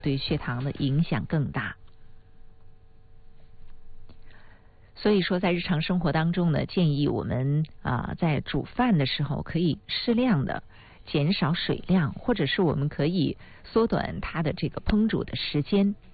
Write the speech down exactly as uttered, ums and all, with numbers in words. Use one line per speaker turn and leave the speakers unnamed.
对血糖的影响更大。所以说在日常生活当中呢，建议我们啊、呃、在煮饭的时候可以适量的减少水量，或者是我们可以缩短它的这个烹煮的时间。